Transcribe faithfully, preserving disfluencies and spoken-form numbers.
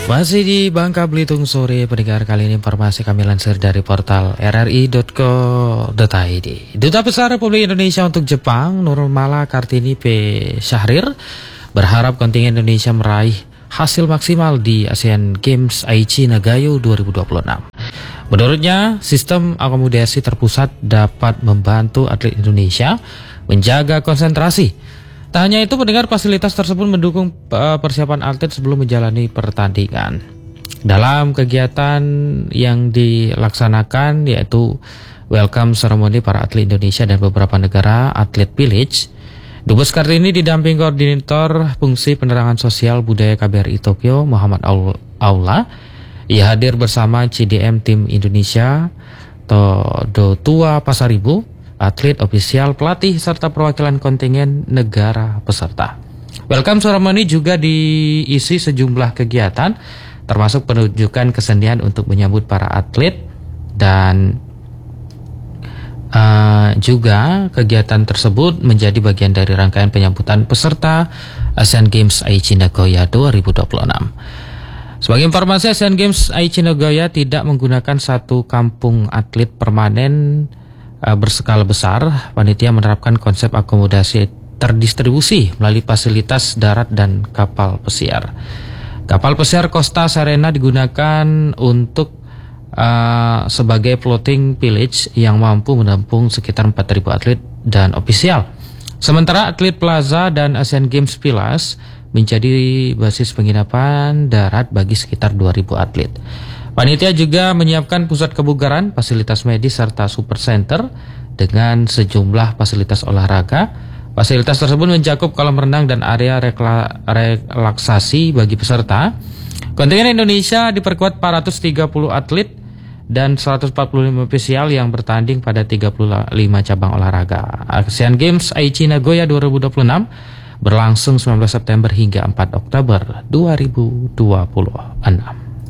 Masih di Bangka Belitung sore pendengar, kali ini informasi kami lansir dari portal r r i dot co dot i d. Duta Besar Republik Indonesia untuk Jepang Nurmala Kartini P. Syahrir berharap kontingen Indonesia meraih hasil maksimal di Asian Games Aichi Nagayo dua ribu dua puluh enam. Menurutnya, sistem akomodasi terpusat dapat membantu atlet Indonesia menjaga konsentrasi. Tak hanya itu, pendengar, fasilitas tersebut mendukung persiapan atlet sebelum menjalani pertandingan. Dalam kegiatan yang dilaksanakan yaitu welcome ceremony para atlet Indonesia dan beberapa negara atlet village, Dubes Kartini didamping koordinator fungsi penerangan sosial budaya K B R I Tokyo Muhammad Aula. Ia hadir bersama C D M tim Indonesia, Todotua Pasaribu, atlet, ofisial, pelatih, serta perwakilan kontingen negara peserta. Welcome ceremony juga diisi sejumlah kegiatan, termasuk penunjukan kesenian untuk menyambut para atlet dan uh, juga kegiatan tersebut menjadi bagian dari rangkaian penyambutan peserta Asian Games Aichi Nagoya dua ribu dua puluh enam. Sebagai informasi, Asian Games Aichi Nagoya tidak menggunakan satu kampung atlet permanen berskala besar. Panitia menerapkan konsep akomodasi terdistribusi melalui fasilitas darat dan kapal pesiar. Kapal pesiar Costa Serena digunakan untuk uh, sebagai floating village yang mampu menampung sekitar empat ribu atlet dan ofisial. Sementara atlet Plaza dan Asian Games Villas menjadi basis penginapan darat bagi sekitar dua ribu atlet. Panitia juga menyiapkan pusat kebugaran, fasilitas medis, serta super center dengan sejumlah fasilitas olahraga. Fasilitas tersebut mencakup kolam renang dan area rekla, relaksasi bagi peserta. Kontingen Indonesia diperkuat empat ratus tiga puluh atlet dan seratus empat puluh lima ofisial yang bertanding pada tiga puluh lima cabang olahraga. Asian Games Aichi Nagoya dua ribu dua puluh enam berlangsung sembilan belas September hingga empat Oktober dua ribu dua puluh enam.